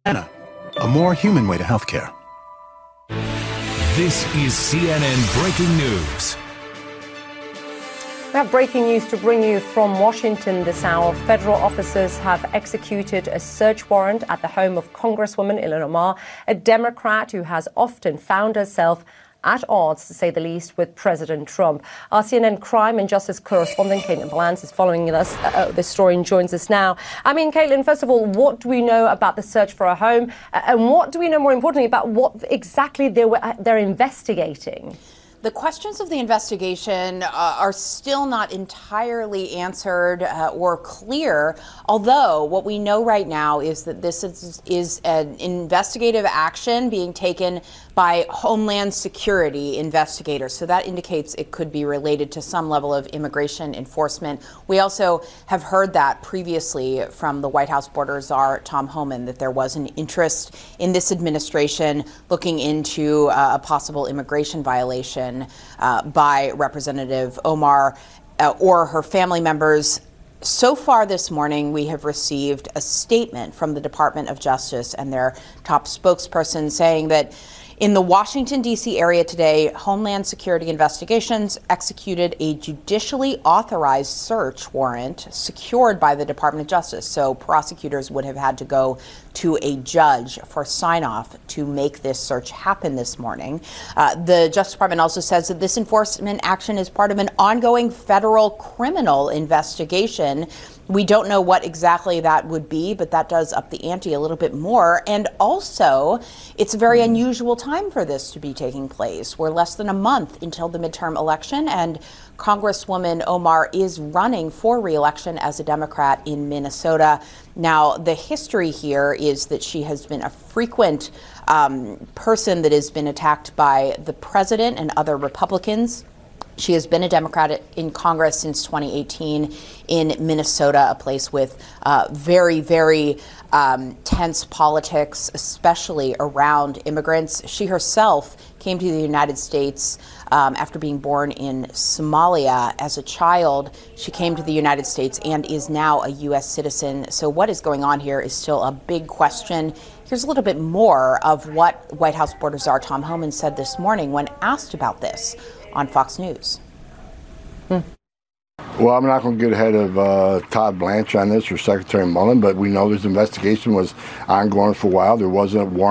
Anna, a more human way to healthcare. This is CNN Breaking News. We have breaking news to bring you from Washington this hour. Federal officers have executed a search warrant at the home of Congresswoman Ilhan Omar, a Democrat who has often found herself at odds, to say the least, with President Trump. Our CNN crime and justice correspondent, Caitlin Valance, is following us this story and joins us now. Caitlin, first of all, what do we know about the search for a home? And what do we know, more importantly, about what exactly they're investigating? The questions of the investigation are still not entirely answered or clear, although what we know right now is that this is an investigative action being taken by Homeland Security investigators. So that indicates it could be related to some level of immigration enforcement. We also have heard that previously from the White House border czar, Tom Homan, that there was an interest in this administration looking into a possible immigration violation by Representative Omar or her family members. So far this morning, we have received a statement from the Department of Justice and their top spokesperson saying that in the Washington, D.C. area today, Homeland Security Investigations executed a judicially authorized search warrant secured by the Department of Justice. So prosecutors would have had to go to a judge for sign-off to make this search happen this morning. The Justice Department also says that this enforcement action is part of an ongoing federal criminal investigation. We don't know what exactly that would be, but that does up the ante a little bit more. And also, it's a very unusual time for this to be taking place. We're less than a month until the midterm election, and Congresswoman Omar is running for re-election as a Democrat in Minnesota. Now, the history here is that she has been a frequent person that has been attacked by the president and other Republicans. She has been a Democrat in Congress since 2018 in Minnesota, a place with very, very tense politics, especially around immigrants. She herself came to the United States after being born in Somalia as a child. She came to the United States and is now a U.S. citizen. So what is going on here is still a big question. Here's a little bit more of what White House border czar Tom Homan said this morning when asked about this on Fox News. Well, I'm not going to get ahead of Todd Blanche on this or Secretary Mullen, but we know this investigation was ongoing for a while. There wasn't a warrant